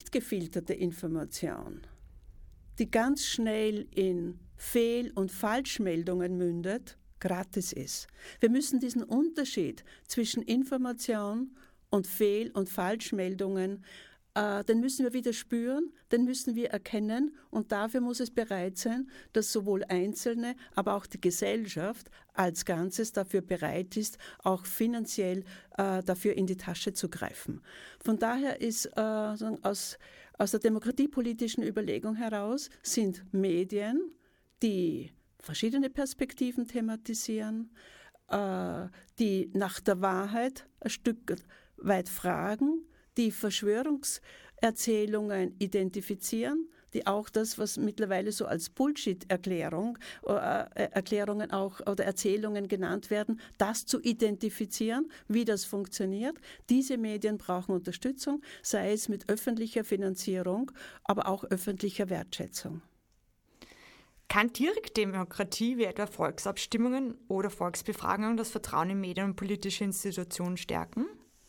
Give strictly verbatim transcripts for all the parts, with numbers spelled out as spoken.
schlecht gefilterte Information, die ganz schnell in Fehl- und Falschmeldungen mündet, gratis ist. Wir müssen diesen Unterschied zwischen Information und Fehl- und Falschmeldungen, äh, den müssen wir wieder spüren, den müssen wir erkennen und dafür muss es bereit sein, dass sowohl Einzelne, aber auch die Gesellschaft als Ganzes dafür bereit ist, auch finanziell äh, dafür in die Tasche zu greifen. Von daher ist äh, aus, aus der demokratiepolitischen Überlegung heraus sind Medien, die verschiedene Perspektiven thematisieren, äh, die nach der Wahrheit ein Stück weit fragen, die Verschwörungserzählungen identifizieren, die auch das, was mittlerweile so als Bullshit-Erklärung, äh, Erklärungen auch oder Erzählungen genannt werden, das zu identifizieren, wie das funktioniert. Diese Medien brauchen Unterstützung, sei es mit öffentlicher Finanzierung, aber auch öffentlicher Wertschätzung. Kann Direktdemokratie wie etwa Volksabstimmungen oder Volksbefragungen das Vertrauen in Medien und politische Institutionen stärken?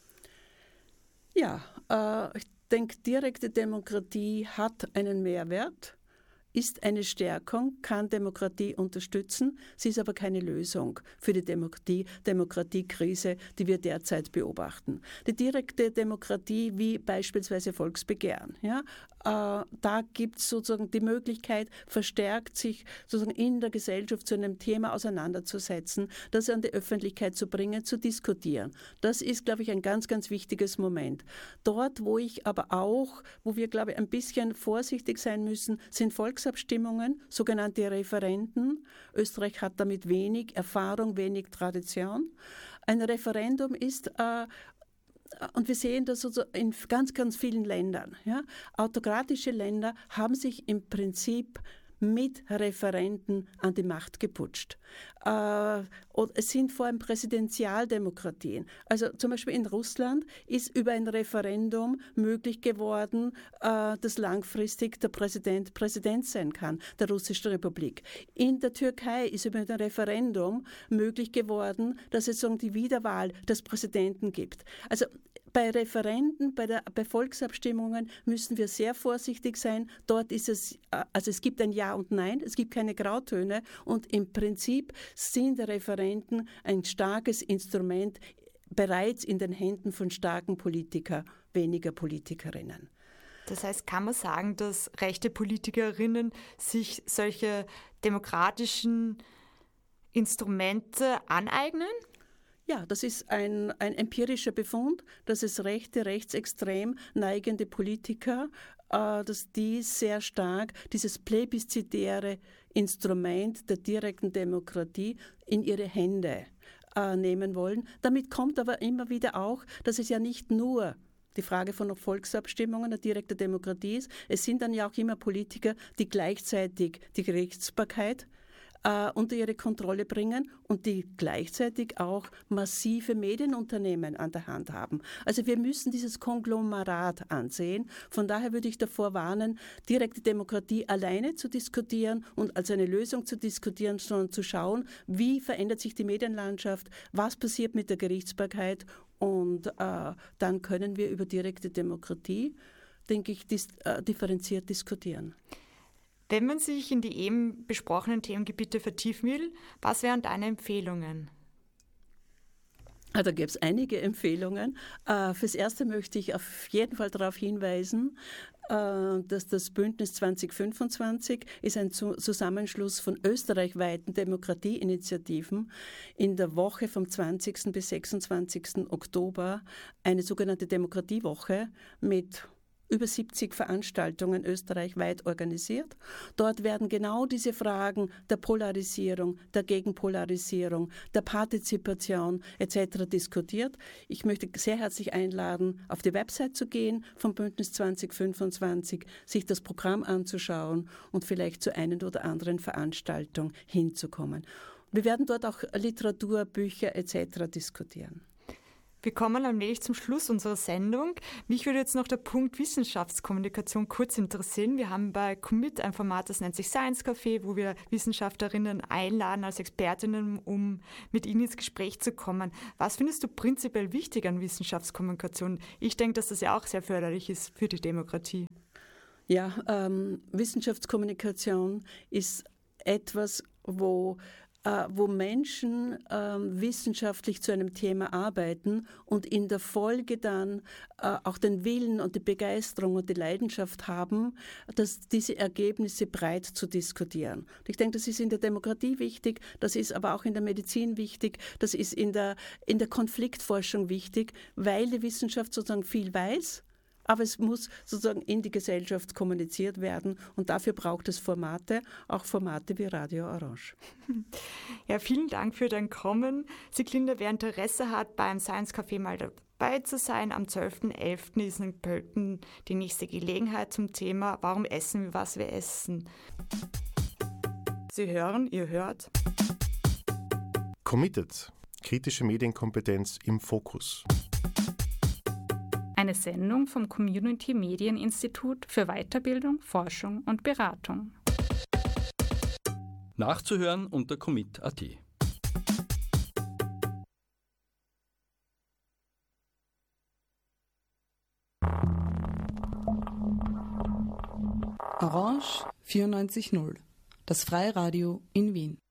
Ja, äh, ich denke, direkte Demokratie hat einen Mehrwert, ist eine Stärkung, kann Demokratie unterstützen. Sie ist aber keine Lösung für die Demokratie, Demokratiekrise, die wir derzeit beobachten. Die direkte Demokratie, wie beispielsweise Volksbegehren, ja, äh, da gibt es sozusagen die Möglichkeit, verstärkt sich sozusagen in der Gesellschaft zu einem Thema auseinanderzusetzen, das an die Öffentlichkeit zu bringen, zu diskutieren. Das ist, glaube ich, ein ganz, ganz wichtiges Moment. Dort, wo ich aber auch, wo wir, glaube ich, ein bisschen vorsichtig sein müssen, sind Volksabstimmungen, sogenannte Referenden. Österreich hat damit wenig Erfahrung, wenig Tradition. Ein Referendum ist, äh, und wir sehen das also in ganz, ganz vielen Ländern. Ja? Autokratische Länder haben sich im Prinzip mit Referenden an die Macht geputscht. Äh, und es sind vor allem Präsidentialdemokratien. Also zum Beispiel in Russland ist über ein Referendum möglich geworden, äh, dass langfristig der Präsident Präsident sein kann, der Russischen Republik. In der Türkei ist über ein Referendum möglich geworden, dass es so die Wiederwahl des Präsidenten gibt. Also bei Referenden, bei, der, bei Volksabstimmungen müssen wir sehr vorsichtig sein. Dort ist es, also es gibt ein Ja und Nein, es gibt keine Grautöne und im Prinzip sind Referenden ein starkes Instrument bereits in den Händen von starken Politikern, weniger Politikerinnen. Das heißt, kann man sagen, dass rechte Politikerinnen sich solche demokratischen Instrumente aneignen? Ja, das ist ein, ein empirischer Befund, dass es rechte, rechtsextrem neigende Politiker, äh, dass die sehr stark dieses plebiszitäre Instrument der direkten Demokratie in ihre Hände äh, nehmen wollen. Damit kommt aber immer wieder auch, dass es ja nicht nur die Frage von Volksabstimmungen, der direkten Demokratie ist. Es sind dann ja auch immer Politiker, die gleichzeitig die Gerichtsbarkeit Uh, unter ihre Kontrolle bringen und die gleichzeitig auch massive Medienunternehmen an der Hand haben. Also wir müssen dieses Konglomerat ansehen. Von daher würde ich davor warnen, direkte Demokratie alleine zu diskutieren und als eine Lösung zu diskutieren, sondern zu schauen, wie verändert sich die Medienlandschaft, was passiert mit der Gerichtsbarkeit und uh, dann können wir über direkte Demokratie, denke ich, dis- uh, differenziert diskutieren. Wenn man sich in die eben besprochenen Themengebiete vertiefen will, was wären deine Empfehlungen? Da gäbe es einige Empfehlungen. Äh, fürs Erste möchte ich auf jeden Fall darauf hinweisen, äh, dass das Bündnis zwanzig fünfundzwanzig ist ein Zusammenschluss von österreichweiten Demokratieinitiativen in der Woche vom zwanzigsten bis sechsundzwanzigsten Oktober eine sogenannte Demokratiewoche mit über siebzig Veranstaltungen österreichweit organisiert. Dort werden genau diese Fragen der Polarisierung, der Gegenpolarisierung, der Partizipation et cetera diskutiert. Ich möchte sehr herzlich einladen, auf die Website zu gehen vom Bündnis zwanzig fünfundzwanzig, sich das Programm anzuschauen und vielleicht zu einer oder anderen Veranstaltung hinzukommen. Wir werden dort auch Literatur, Bücher et cetera diskutieren. Wir kommen allmählich zum Schluss unserer Sendung. Mich würde jetzt noch der Punkt Wissenschaftskommunikation kurz interessieren. Wir haben bei Commit ein Format, das nennt sich Science Café, wo wir Wissenschaftlerinnen einladen als Expertinnen, um mit ihnen ins Gespräch zu kommen. Was findest du prinzipiell wichtig an Wissenschaftskommunikation? Ich denke, dass das ja auch sehr förderlich ist für die Demokratie. Ja, ähm, Wissenschaftskommunikation ist etwas, wo wo Menschen äh, wissenschaftlich zu einem Thema arbeiten und in der Folge dann äh, auch den Willen und die Begeisterung und die Leidenschaft haben, dass diese Ergebnisse breit zu diskutieren. Und ich denke, das ist in der Demokratie wichtig, das ist aber auch in der Medizin wichtig, das ist in der, in der Konfliktforschung wichtig, weil die Wissenschaft sozusagen viel weiß, aber es muss sozusagen in die Gesellschaft kommuniziert werden und dafür braucht es Formate, auch Formate wie Radio Orange. Ja, vielen Dank für dein Kommen. Sieglinde, wer Interesse hat, beim Science Café mal dabei zu sein, am zwölften elften ist in Pölten die nächste Gelegenheit zum Thema Warum essen wir, was wir essen. Sie hören, ihr hört. Committed. Kritische Medienkompetenz im Fokus. Eine Sendung vom Community Medien Institut für Weiterbildung, Forschung und Beratung. Nachzuhören unter commit punkt at. Orange vierundneunzig Komma null, das Freiradio in Wien.